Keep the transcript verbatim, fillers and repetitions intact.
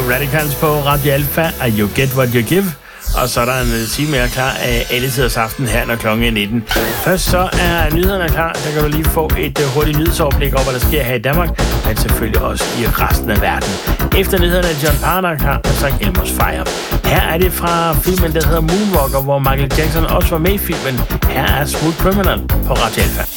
Radicals på Radio Alpha, og You Get What You Give. Og så er der en time mere klar af alle tiders aften her, når klokken er nitten. Først så er nyhederne klar. Der kan du lige få et uh, hurtigt nyhedsoverblik over, hvad der sker her i Danmark, men selvfølgelig også i resten af verden. Efter nyhederne er John Parr klar med sang Elmos Fire. Her er det fra filmen, der hedder Moonwalker, hvor Michael Jackson også var med i filmen. Her er Smooth Criminal på Radio Alpha.